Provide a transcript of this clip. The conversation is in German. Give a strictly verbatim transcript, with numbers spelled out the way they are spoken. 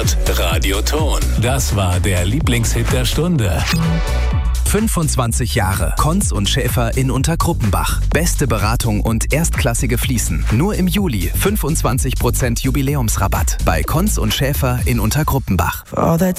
Tatort Radioton. Das war der Lieblingshit der Stunde. fünfundzwanzig Jahre. Konz und Schäfer in Unterkruppenbach. Beste Beratung und erstklassige Fliesen. Nur im Juli fünfundzwanzig Prozent Jubiläumsrabatt bei Konz und Schäfer in Unterkruppenbach.